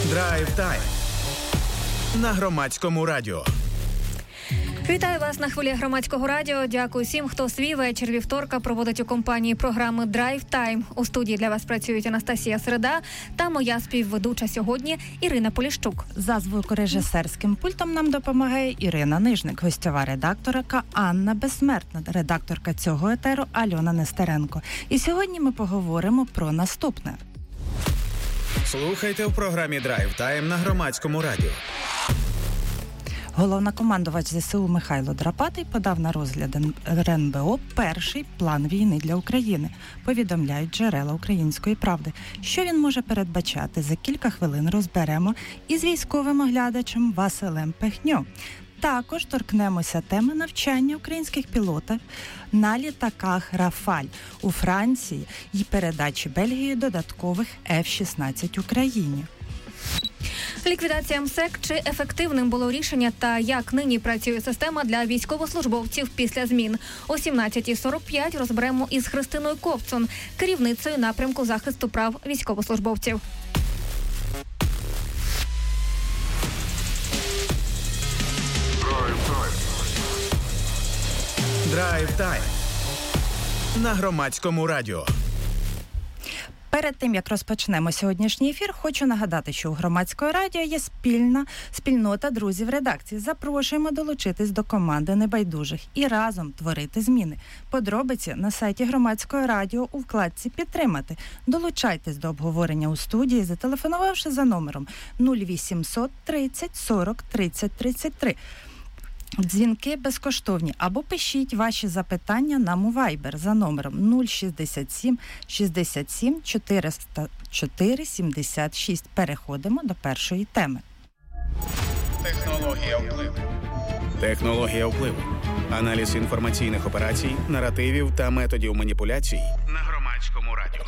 Драйв-тайм на Громадському радіо. Вітаю вас на хвилі Громадського радіо. Дякую всім, хто свій вечір вівторка проводить у компанії програми «Драйв-тайм». У студії для вас працюють Анастасія Середа та моя співведуча сьогодні Ірина Поліщук. За звукорежисерським пультом нам допомагає Ірина Нижник, гостьова редакторка Анна Безсмертна, редакторка цього етеру Альона Нестеренко. І сьогодні ми поговоримо про наступне. Слухайте в програмі «Драйв-тайм» на Громадському радіо. Головнокомандувач ЗСУ Михайло Драпатий подав на розгляд РНБО перший план війни для України, повідомляють джерела «Української правди». Що він може передбачати, за кілька хвилин розберемо із військовим оглядачем Василем Пехньо. Також торкнемося теми навчання українських пілотів на літаках «Рафаль» у Франції і передачі Бельгії додаткових F-16 Україні. Ліквідація МСЕК. Чи ефективним було рішення та як нині працює система для військовослужбовців після змін? О 17:45 розберемо із Христиною Ковцун, керівницею напрямку захисту прав військовослужбовців. Драйв-тайм на Громадському радіо. Перед тим, як розпочнемо сьогоднішній ефір, хочу нагадати, що у Громадського радіо є спільнота друзів редакції. Запрошуємо долучитись до команди небайдужих і разом творити зміни. Подробиці на сайті Громадського радіо у вкладці «Підтримати». Долучайтесь до обговорення у студії, зателефонувавши за номером 0800 30 40 30 33. Дзвінки безкоштовні. Або пишіть ваші запитання нам у Viber за номером 067 67 404 76. Переходимо до першої теми. Технологія впливу. Технологія впливу. Аналіз інформаційних операцій, наративів та методів маніпуляцій на Громадському радіо.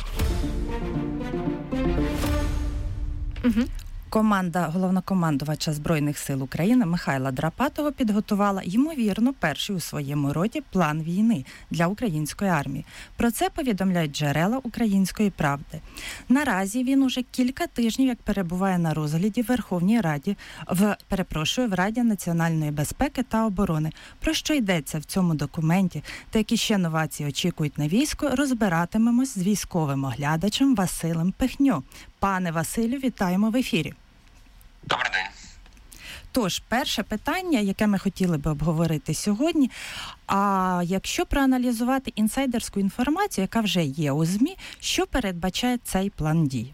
Команда головнокомандувача Збройних сил України Михайла Драпатого підготувала, ймовірно, перший у своєму роді план війни для української армії. Про це повідомляють джерела «Української правди». Наразі він уже кілька тижнів як перебуває на розгляді в Верховній Раді, в Раді національної безпеки та оборони. Про що йдеться в цьому документі та які ще новації очікують на військо, розбиратимемось з військовим оглядачем Василем Пехньо. Пане Василю, вітаємо в ефірі. Добрий день. Тож, перше питання, яке ми хотіли би обговорити сьогодні, а якщо проаналізувати інсайдерську інформацію, яка вже є у ЗМІ, що передбачає цей план дій?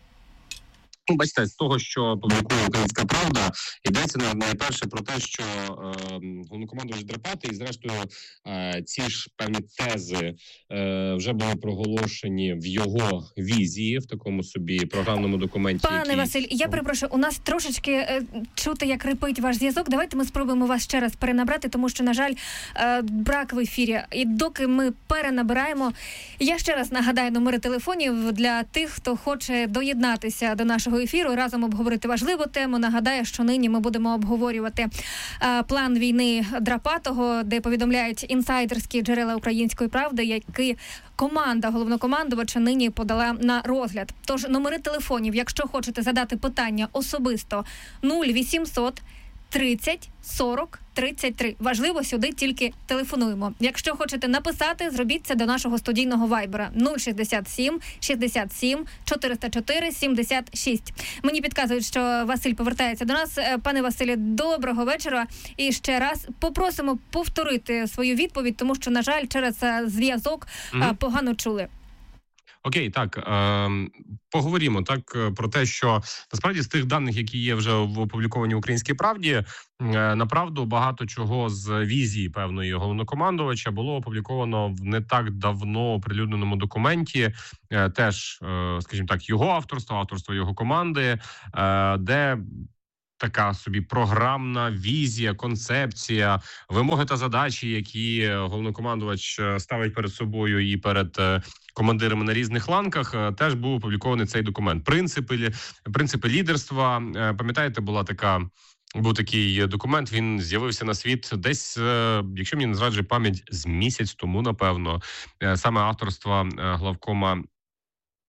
Бачите, з того, що публікує «Українська правда», йдеться найперше про те, що головнокомандувач Драпатий, і зрештою ці ж певні тези вже були проголошені в його візії, в такому собі програмному документі. Пане Василь, я перепрошую, у нас трошечки чути, як рипить ваш зв'язок. Давайте ми спробуємо вас ще раз перенабрати, тому що, на жаль, брак в ефірі. І доки ми перенабираємо, я ще раз нагадаю номери телефонів для тих, хто хоче доєднатися до нашого ефіру, разом обговорити важливу тему. Нагадаю, що нині ми будемо обговорювати план війни Драпатого, де повідомляють інсайдерські джерела «Української правди», які команда головнокомандувача нині подала на розгляд. Тож номери телефонів, якщо хочете задати питання особисто, 0800 30 40 33. Важливо, сюди тільки телефонуємо. Якщо хочете написати, зробіть це до нашого студійного вайбера 067 67 404 76. Мені підказують, що Василь повертається до нас. Пане Василі, доброго вечора. І ще раз попросимо повторити свою відповідь, тому що, на жаль, через зв'язок погано чули. Окей, так, поговоримо так про те, що насправді з тих даних, які є вже опубліковані в «Українській правді», направду багато чого з візії певної головнокомандувача було опубліковано в не так давно оприлюдненому документі, теж, скажімо так, його авторство його команди, де така собі програмна візія, концепція, вимоги та задачі, які головнокомандувач ставить перед собою і перед командирами на різних ланках, теж був опублікований цей документ. Принципи лідерства. Пам'ятаєте, був такий документ, він з'явився на світ десь, якщо мені не зраджує пам'ять, з місяць тому, напевно, саме авторства главкома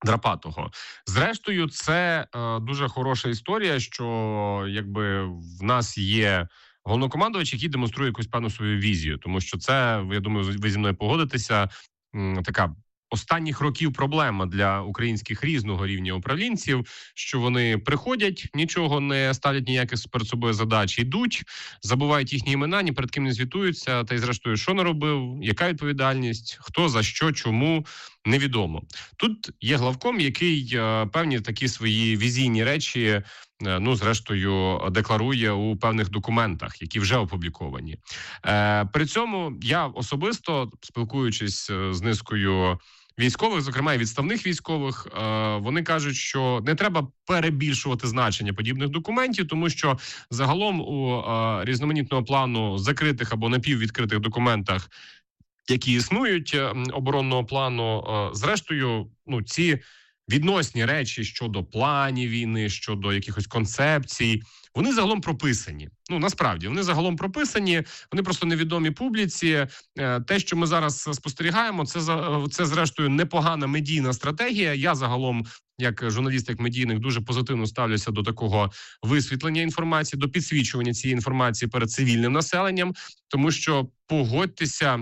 Драпатого. Зрештою, це дуже хороша історія, що якби в нас є головнокомандувач, який демонструє якусь певну свою візію. Тому що це, я думаю, ви зі мною погодитеся, така останніх років проблема для українських різного рівня управлінців, що вони приходять, нічого не ставлять ніяких перед собою задач, йдуть, забувають їхні імена, ні перед ким не звітуються, та й зрештою, що наробив, яка відповідальність, хто, за що, чому, невідомо. Тут є главком, який певні такі свої візійні речі, зрештою, декларує у певних документах, які вже опубліковані. При цьому я особисто, спілкуючись з низкою військових, зокрема і відставних військових, вони кажуть, що не треба перебільшувати значення подібних документів, тому що загалом у різноманітного плану закритих або напіввідкритих документах, які існують, оборонного плану, зрештою, ці відносні речі щодо планів війни, щодо якихось концепцій, вони загалом прописані. Насправді, вони загалом прописані, вони просто невідомі публіці. Те, що ми зараз спостерігаємо, це зрештою непогана медійна стратегія. Я загалом, як журналіст, як медійник, дуже позитивно ставлюся до такого висвітлення інформації, до підсвічування цієї інформації перед цивільним населенням, тому що, погодьтеся,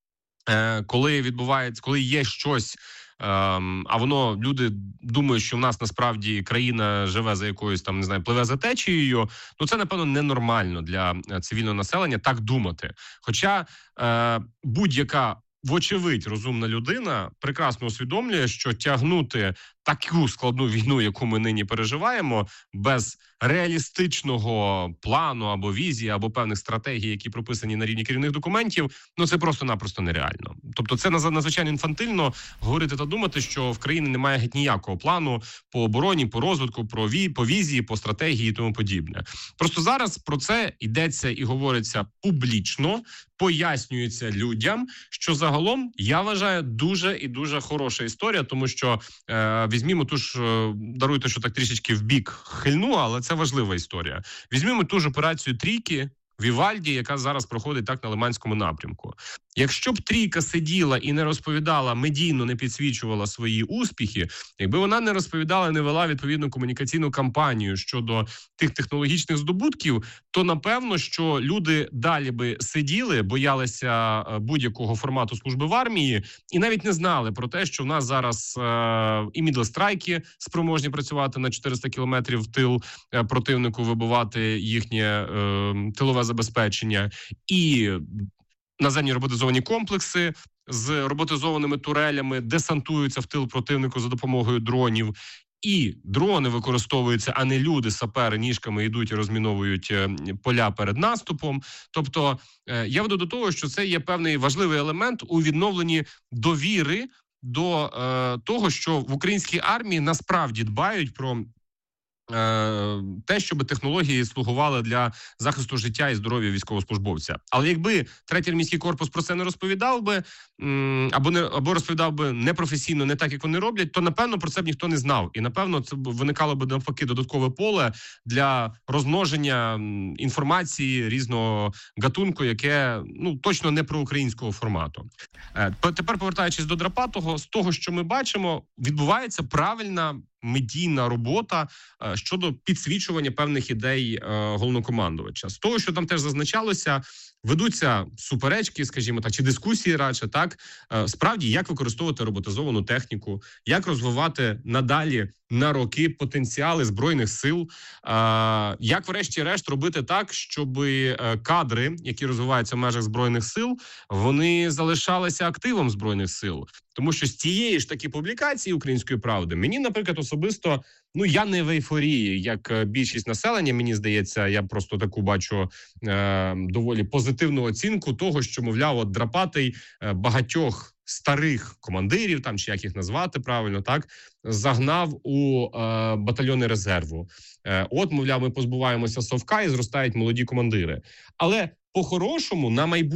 коли є щось, а люди думають, що в нас насправді країна живе за якоюсь пливе за течією, це, напевно, ненормально для цивільного населення так думати. Хоча будь-яка, вочевидь, розумна людина прекрасно усвідомлює, що тягнути таку складну війну, яку ми нині переживаємо, без реалістичного плану або візії, або певних стратегій, які прописані на рівні керівних документів, це просто-напросто нереально. Тобто це надзвичайно інфантильно говорити та думати, що в країні немає геть ніякого плану по обороні, по розвитку, по візії, по стратегії і тому подібне. Просто зараз про це йдеться і говориться публічно, пояснюється людям, що загалом, я вважаю, дуже і дуже хороша історія, тому що візьмімо даруйте, що так трішечки в бік хильну, але це важлива історія. Візьмімо ту ж операцію «Трійки», Вівальді, яка зараз проходить на Лиманському напрямку. Якщо б Трійка сиділа і не розповідала, медійно не підсвічувала свої успіхи, якби вона не розповідала, не вела відповідну комунікаційну кампанію щодо тих технологічних здобутків, то напевно, що люди далі би сиділи, боялися будь-якого формату служби в армії і навіть не знали про те, що в нас зараз і мідлстрайки спроможні працювати на 400 кілометрів в тил противнику, вибивати їхнє тилове забезпечення, і наземні роботизовані комплекси з роботизованими турелями десантуються в тил противнику за допомогою дронів. І дрони використовуються, а не люди, сапери, ніжками йдуть і розміновують поля перед наступом. Тобто я веду до того, що це є певний важливий елемент у відновленні довіри до того, що в українській армії насправді дбають про те, щоб технології слугували для захисту життя і здоров'я військовослужбовця. Але якби третій армійський корпус про це не розповідав би, або розповідав би непрофесійно, не так, як вони роблять, то, напевно, про це б ніхто не знав. І, напевно, це виникало б, навпаки, додаткове поле для розмноження інформації різного гатунку, яке, точно не про українського формату. Тепер, повертаючись до Драпатого, з того, що ми бачимо, відбувається правильна медійна робота щодо підсвічування певних ідей головнокомандувача. З того, що там теж зазначалося, ведуться суперечки, скажімо так, чи дискусії радше, так, справді, як використовувати роботизовану техніку, як розвивати надалі на роки потенціали Збройних сил, як врешті-решт робити так, щоб кадри, які розвиваються в межах Збройних сил, вони залишалися активом Збройних сил. Тому що з тієї ж таки публікації «Української правди» мені, наприклад, особисто, я не в ейфорії, як більшість населення, мені здається, я просто таку бачу доволі позитивну оцінку того, що, мовляв, Драпатий багатьох старих командирів, чи як їх назвати правильно, так, загнав у батальйони резерву. Мовляв, ми позбуваємося совка і зростають молоді командири. Але по-хорошому на майбутнє